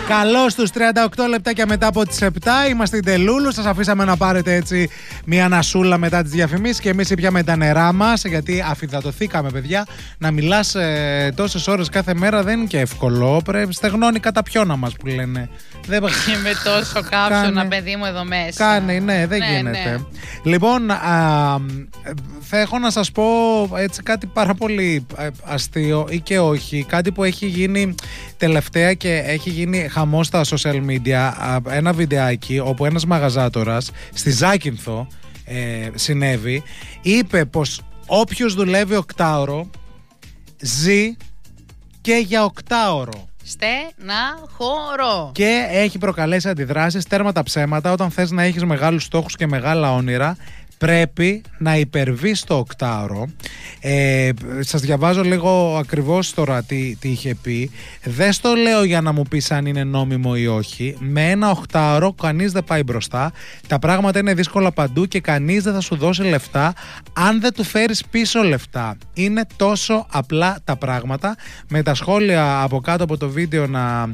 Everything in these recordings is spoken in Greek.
Καλώς τους 38 λεπτάκια μετά από τις 7. Είμαστε η Τελούλου. Σας αφήσαμε να πάρετε έτσι μια ανασούλα μετά τις διαφημίσεις και εμείς πιάμε τα νερά μας. Γιατί αφυδατωθήκαμε, παιδιά. Να μιλάς τόσες ώρες κάθε μέρα δεν είναι και εύκολο. Στεγνώνει κατά πιόνα μας που λένε. Και με τόσο κάψωνα, παιδί μου, εδώ μέσα. Κάνει, ναι, δεν γίνεται. Ναι. Λοιπόν, θα έχω να σας πω έτσι κάτι πάρα πολύ αστείο ή και όχι. Κάτι που έχει γίνει τελευταία και έχει γίνει χαμό στα social media. Ένα βιντεάκι όπου ένας μαγαζάτορας στη Ζάκυνθο συνέβη. Είπε πως όποιος δουλεύει 8ωρο ζει και για 8ωρο. Στεναχωρώ. Και έχει προκαλέσει αντιδράσεις, τέρμα τα ψέματα. Όταν θες να έχεις μεγάλους στόχους και μεγάλα όνειρα, πρέπει να υπερβείς το 8ωρο. Σας διαβάζω λίγο ακριβώς τώρα τι είχε πει. Δεν στο λέω για να μου πεις αν είναι νόμιμο ή όχι. Με ένα 8ωρο κανείς δεν πάει μπροστά. Τα πράγματα είναι δύσκολα παντού και κανείς δεν θα σου δώσει λεφτά αν δεν του φέρεις πίσω λεφτά. Είναι τόσο απλά τα πράγματα. Με τα σχόλια από κάτω από το βίντεο να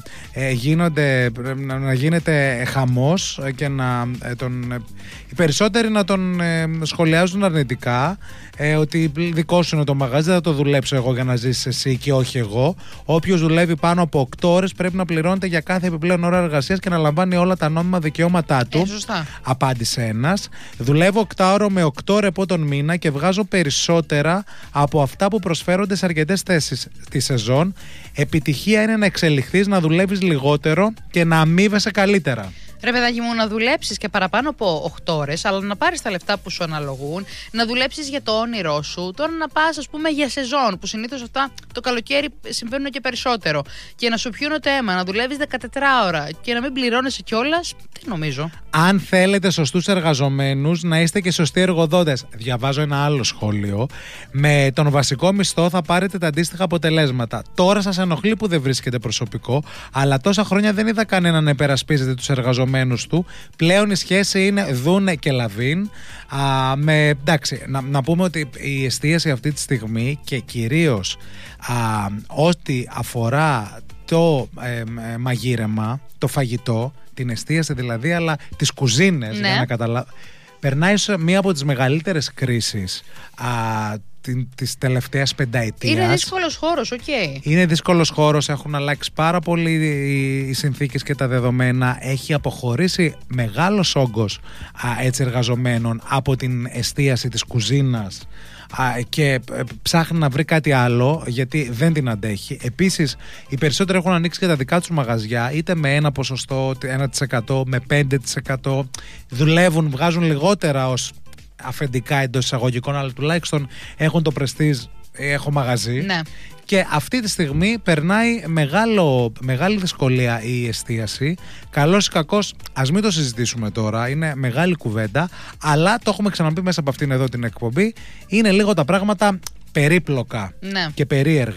γίνεται χαμός και οι περισσότεροι να τον σχολιάζουν αρνητικά, ότι δικό σου είναι το μαγαζί, δεν θα το δουλέψω εγώ για να ζήσεις εσύ και όχι εγώ. Όποιος δουλεύει πάνω από 8 ώρες πρέπει να πληρώνεται για κάθε επιπλέον ώρα εργασίας και να λαμβάνει όλα τα νόμιμα δικαιώματά του. Σωστά. Απάντησε ένας. Δουλεύω 8ωρο με 8 ρεπό τον μήνα και βγάζω περισσότερα από αυτά που προσφέρονται σε αρκετές θέσεις τη σεζόν. Επιτυχία είναι να εξελιχθείς, να δουλεύεις λιγότερο και να αμείβεσαι καλύτερα. Ρε παιδάκι μου, να δουλέψεις και παραπάνω από 8 ώρες, αλλά να πάρεις τα λεφτά που σου αναλογούν, να δουλέψεις για το όνειρό σου, τώρα να πας, ας πούμε, για σεζόν, που συνήθως αυτά το καλοκαίρι συμβαίνουν και περισσότερο, και να σου πιούνε το αίμα, να δουλεύεις 14 ώρα και να μην πληρώνεσαι κιόλας, τι νομίζω. Αν θέλετε σωστούς εργαζομένους, να είστε και σωστοί εργοδότες. Διαβάζω ένα άλλο σχόλιο. Με τον βασικό μισθό θα πάρετε τα αντίστοιχα αποτελέσματα. Τώρα σας ενοχλεί που δεν βρίσκεται προσωπικό, αλλά τόσα χρόνια δεν είδα κανέναν να υπερασπίζεται τους εργαζομένους του. Πλέον η σχέση είναι δούνε και λαβίν. Εντάξει, να πούμε ότι η εστίαση αυτή τη στιγμή και κυρίως ό,τι αφορά το μαγείρεμα, το φαγητό, την εστίαση δηλαδή, αλλά τις κουζίνες, για να καταλάβω, περνάει σε μία από τις μεγαλύτερες κρίσεις της τελευταίας πενταετίας. Είναι δύσκολος χώρος, Είναι δύσκολος χώρος, έχουν αλλάξει πάρα πολύ οι συνθήκες και τα δεδομένα. Έχει αποχωρήσει μεγάλος όγκος εργαζομένων από την εστίαση της κουζίνας και ψάχνει να βρει κάτι άλλο γιατί δεν την αντέχει. Επίσης, οι περισσότεροι έχουν ανοίξει και τα δικά τους μαγαζιά, είτε με ένα ποσοστό, 1%, με 5%. Δουλεύουν, βγάζουν λιγότερα ως αφεντικά εντός εισαγωγικών, αλλά τουλάχιστον έχουν το πρεστίζ, έχω μαγαζί. Ναι. Και αυτή τη στιγμή περνάει μεγάλη δυσκολία η εστίαση. Καλώς ή κακώς, ας μην το συζητήσουμε τώρα, είναι μεγάλη κουβέντα, αλλά το έχουμε ξαναπεί μέσα από αυτήν εδώ την εκπομπή, είναι λίγο τα πράγματα περίπλοκα και περίεργα.